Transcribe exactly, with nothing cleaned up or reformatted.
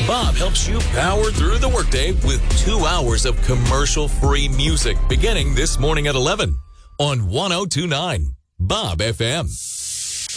Bob helps you power through the workday with two hours of commercial-free music beginning this morning at eleven on one oh two point nine Bob F M.